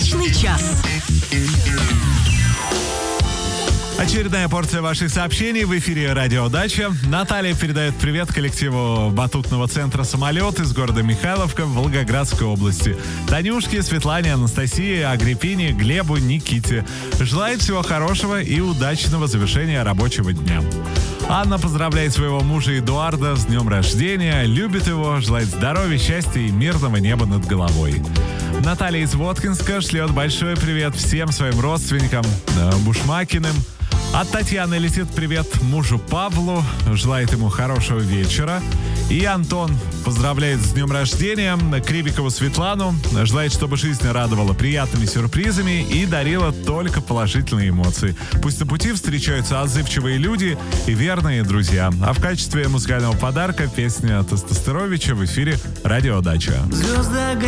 Удачный час. Очередная порция ваших сообщений в эфире «Радио Дача». Наталья передает привет коллективу батутного центра «Самолет» из города Михайловка в Волгоградской области. Танюшке, Светлане, Анастасии, Агриппине, Глебу, Никите. Желает всего хорошего и удачного завершения рабочего дня. Анна поздравляет своего мужа Эдуарда с днем рождения, любит его, желает здоровья, счастья и мирного неба над головой. Наталья из Воткинска шлет большой привет всем своим родственникам, Бушмакиным. От Татьяны летит привет мужу Павлу, желает ему хорошего вечера. И Антон поздравляет с днем рождения Крибикову Светлану, желает, чтобы жизнь радовала приятными сюрпризами и дарила только положительные эмоции. Пусть на пути встречаются отзывчивые люди и верные друзья. А в качестве музыкального подарка песня Тестостеровича в эфире «Радио Дача». Звезды